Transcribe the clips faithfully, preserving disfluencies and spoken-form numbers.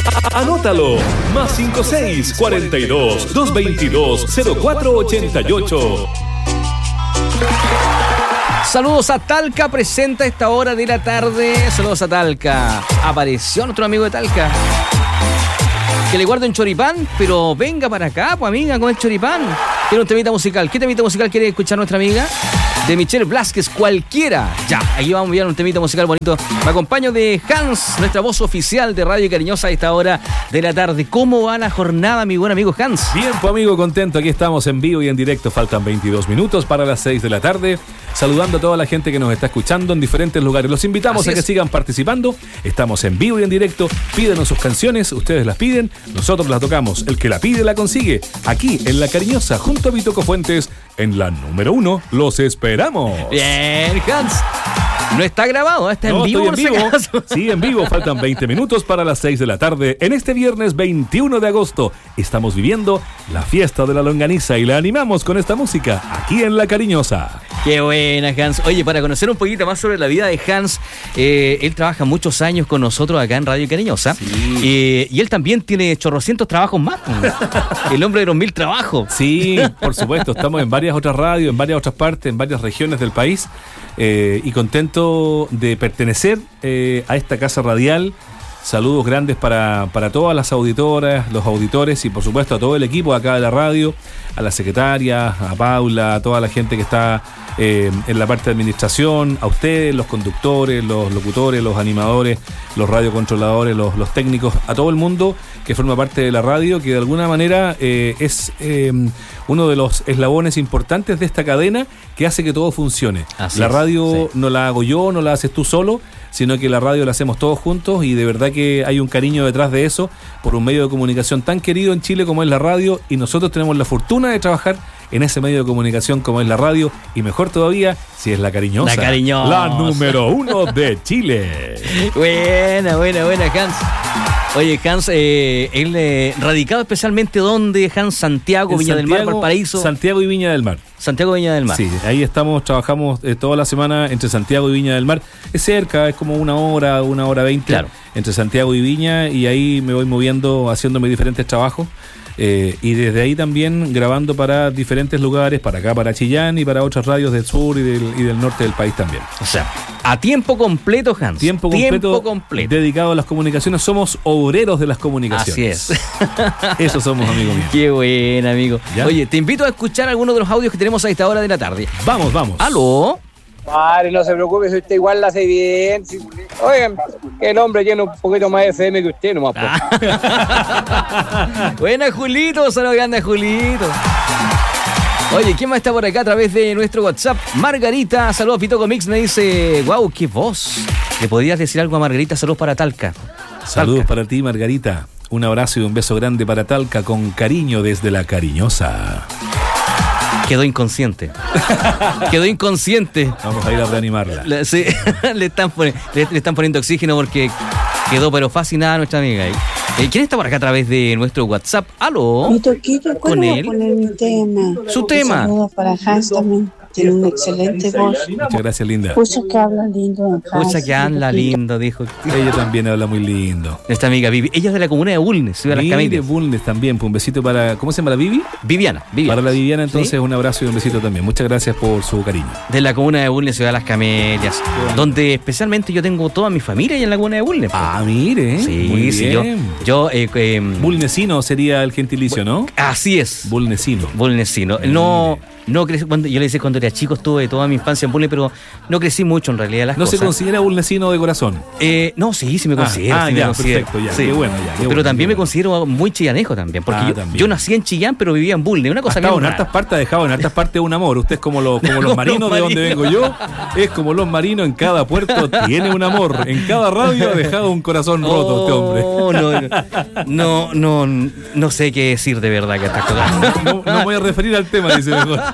Anótalo. Más cinco seis cuarenta y dos, doscientos veintidós, cero cuatro ochenta y ocho. Saludos a Talca, presenta a esta hora de la tarde. Saludos a Talca. Apareció nuestro amigo de Talca. Que le guarde un choripán, pero venga para acá, pues amiga, con el choripán. Tiene un temita musical. ¿Qué temita musical quiere escuchar nuestra amiga? De Michelle Blázquez, cualquiera. Ya, aquí vamos a enviar un temita musical bonito. Me acompaño de Hans, nuestra voz oficial de Radio Cariñosa a esta hora de la tarde. ¿Cómo va la jornada, mi buen amigo Hans? Bien, pues amigo, contento. Aquí estamos en vivo y en directo. Faltan veintidós minutos para las seis de la tarde. Saludando a toda la gente que nos está escuchando en diferentes lugares. Los invitamos Así a que es. sigan participando. Estamos en vivo y en directo. Pídenos sus canciones, ustedes las piden, nosotros las tocamos. El que la pide la consigue. Aquí en La Cariñosa, junto a Vitoco Fuentes, en la número uno. Los esperamos. Bien, Hans. No está grabado, está en no, vivo. Estoy en vivo. Sí, en vivo. Faltan veinte minutos para las seis de la tarde. En este viernes veintiuno de agosto estamos viviendo la fiesta de la longaniza y la animamos con esta música aquí en La Cariñosa. Qué buena, Hans. Oye, para conocer un poquito más sobre la vida de Hans, eh, él trabaja muchos años con nosotros acá en Radio Cariñosa. Sí. Eh, y él también tiene chorrocientos trabajos más. El hombre de los mil trabajos. Sí, por supuesto. Estamos en varias otras radios, en varias otras partes, en varias regiones del país. Eh, y contento de pertenecer eh, a esta casa radial. Saludos grandes para, para todas las auditoras, los auditores y por supuesto a todo el equipo acá de la radio, a la secretaria, a Paula, a toda la gente que está eh, en la parte de administración, a ustedes, los conductores, los locutores, los animadores, los radiocontroladores, los, los técnicos, a todo el mundo que forma parte de la radio, que de alguna manera eh, es eh, uno de los eslabones importantes de esta cadena que hace que todo funcione. Así la radio es, sí. no la hago yo, no la haces tú solo, sino que la radio la hacemos todos juntos y de verdad que hay un cariño detrás de eso por un medio de comunicación tan querido en Chile como es la radio y nosotros tenemos la fortuna de trabajar en ese medio de comunicación como es la radio y mejor todavía si es La Cariñosa. La Cariñosa. La número uno de Chile. Buena, buena, buena, Hans. Oye, Hans, eh, él eh, radicado especialmente ¿dónde, Hans? Santiago, en Viña Santiago, del Mar, Valparaíso. Santiago y Viña del Mar. Santiago y Viña del Mar. Sí, ahí estamos, trabajamos eh, toda la semana entre Santiago y Viña del Mar. Es cerca, es como una hora, una hora veinte. Claro. Entre Santiago y Viña y ahí me voy moviendo, haciéndome diferentes trabajos. Eh, y desde ahí también grabando para diferentes lugares, para acá, para Chillán y para otras radios del sur y del, y del norte del país también. O sea, a tiempo completo, Hans. Tiempo completo, tiempo completo. Dedicado a las comunicaciones. Somos obreros de las comunicaciones. Así es. Eso somos, amigo mío. Qué buen, amigo. ¿Ya? Oye, te invito a escuchar algunos de los audios que tenemos a esta hora de la tarde. Vamos, vamos. ¿Aló? Madre, no se preocupe, si usted igual la hace bien. Si... Oigan, el hombre tiene un poquito más de F M que usted nomás. Ah. Buena, Julito, saludos grande, Julito. Oye, ¿quién más está por acá a través de nuestro WhatsApp? Margarita, saludos, Pitoco Mix, me dice, wow, qué voz. ¿Le podrías decir algo a Margarita? Saludos para Talca. Saludos Talca. para ti, Margarita. Un abrazo y un beso grande para Talca con cariño desde La Cariñosa. Quedó inconsciente. Quedó inconsciente. Vamos a ir a reanimarla. Le, sí, le, están poni- le, le están poniendo oxígeno porque quedó pero fascinada nuestra amiga ahí. Eh, ¿Quién está por acá a través de nuestro WhatsApp? ¿Aló? Mi Toquito, ¿cuándo voy a poner mi tema? Su tema. Saludos para Hans también. Tiene una excelente voz. Muchas gracias, linda. Pucha que habla lindo. Pucha que habla lindo, dijo. Ella también habla muy lindo. Nuestra amiga Vivi. Ella es de la comuna de Bulnes, Ciudad de las Camelias. de Bulnes también. Un besito para... ¿Cómo se llama la Vivi? Viviana. Viviana. Para la Viviana, entonces, ¿sí? Un abrazo y un besito también. Muchas gracias por su cariño. De la comuna de Bulnes, Ciudad de las Camelias. Bueno. Donde especialmente yo tengo toda mi familia ahí en la comuna de Bulnes. Ah, mire. Sí, muy sí. bien. Yo... yo eh, eh, Bulnesino sería el gentilicio, ¿no? Así es. Bulnesino. Bulnesino. No... No crecí, cuando, yo le decía cuando era chico, estuve toda mi infancia en Bulnes, pero no crecí mucho en realidad las ¿No cosas. se considera bulnesino de corazón? Eh, no, sí, sí me considero. Ah, ah sí ya, me considero. perfecto, ya, sí. qué bueno, ya. Qué pero bueno, también qué me bueno. considero muy chillanejo también, porque Ah, yo, también. yo nací en Chillán, pero vivía en Bulnes, una cosa ha estado bien en rara. hartas partes, ha dejado en hartas partes un amor. Usted es como, lo, como los Como marinos los de donde marinos. vengo yo. Es como los marinos, en cada puerto tiene un amor. En cada radio ha dejado un corazón roto Oh, este hombre. No, no, no, no, no sé qué decir de verdad que estas cosas. No, no me voy a referir al tema, dice mejor.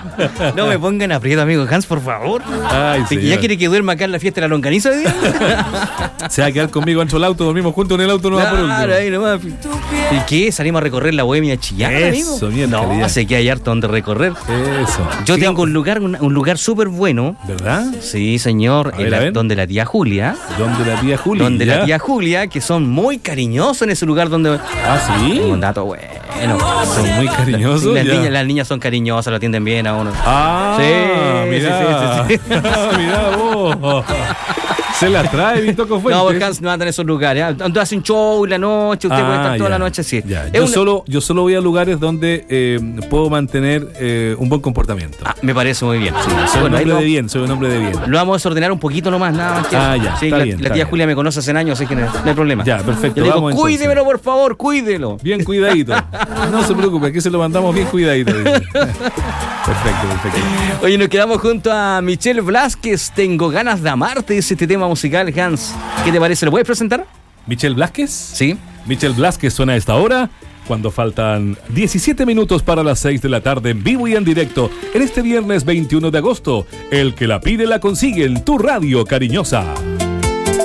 No me pongan aprieto, amigo Hans, por favor. Ay, ¿Ya señor. quiere que duerma acá en la fiesta de la longaniza hoy día? Se va a quedar conmigo dentro del auto, dormimos juntos en el auto, no va por último. Claro, ahí nomás. ¿Y qué? ¿Salimos a recorrer la Bohemia Chillán, amigo? Eso, bien, no, calidad. sé que hay harto donde recorrer. Eso. Yo Sigamos. tengo un lugar, un, un lugar súper bueno. ¿Verdad? Sí, señor. A ver, en la- a ver. donde la tía Julia. Donde la tía Julia. Donde la tía Julia, que son muy cariñosos en ese lugar donde... Ah, sí. Un dato bueno. Son muy cariñosos. Sí, las, ya. niñas, las niñas son cariñosas, lo atienden bien a uno. Ah, Sí, mira. sí, sí, sí, sí. Mira vos. Se la trae Vitoco Fuentes. No, porque Hans no anda en esos lugares. ¿eh? Donde hace un show la noche, usted Ah, puede estar toda ya, la noche así. ya. Es Yo, una- solo, yo solo voy a lugares donde eh, puedo mantener eh, un buen comportamiento. Ah, me parece muy bien. soy un Bueno, hombre ahí de lo, bien, soy un hombre de bien. lo vamos a desordenar un poquito nomás, nada más que Ah, eso. ya, Sí, está la, bien, la está tía bien. Julia me conoce hace años, así que no, no hay problema. Ya, perfecto, Yo le digo, vamos entonces. cuídemelo, por favor, cuídelo. Bien cuidadito. No se preocupe, aquí se lo mandamos bien cuidadito. Dice. Perfecto, perfecto. Oye, nos quedamos junto a Michelle Blázquez. Tengo ganas de amarte, dice este tema musical, Hans. ¿Qué te parece? ¿Lo puedes presentar? Michelle Blázquez. Sí. Michelle Blázquez suena a esta hora, cuando faltan diecisiete minutos para las seis de la tarde en vivo y en directo, en este viernes veintiuno de agosto. El que la pide la consigue en tu radio cariñosa.